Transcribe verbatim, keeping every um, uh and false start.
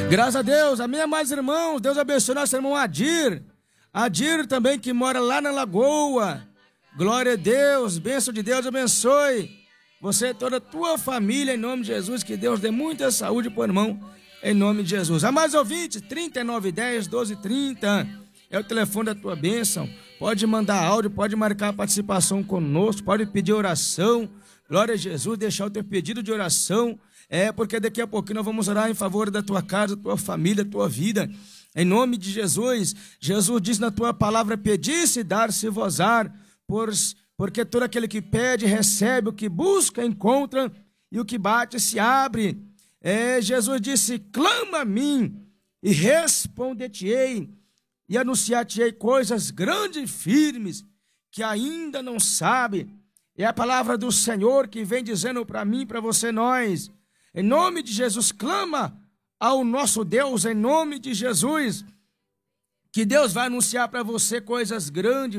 Graças a Deus, amém, amados irmãos. Deus abençoe nosso irmão Adir. Adir também, que mora lá na Lagoa. Glória a Deus, bênção de Deus, abençoe você e toda a tua família, em nome de Jesus. Que Deus dê muita saúde para o irmão, em nome de Jesus. Amados ouvintes, trinta e nove dez, doze trinta é o telefone da tua bênção. Pode mandar áudio, pode marcar participação conosco, pode pedir oração. Glória a Jesus, deixar o teu pedido de oração. É, porque daqui a pouquinho nós vamos orar em favor da tua casa, da tua família, da tua vida. Em nome de Jesus. Jesus diz na tua palavra: pedisse e dar-se-vos-á, porque todo aquele que pede recebe, o que busca encontra, e o que bate se abre. É, Jesus disse: clama a mim e responder-te-ei, e anunciar-te-ei coisas grandes e firmes que ainda não sabe. É a palavra do Senhor que vem dizendo para mim, para você, nós. Em nome de Jesus, clama ao nosso Deus, em nome de Jesus, que Deus vai anunciar para você coisas grandes,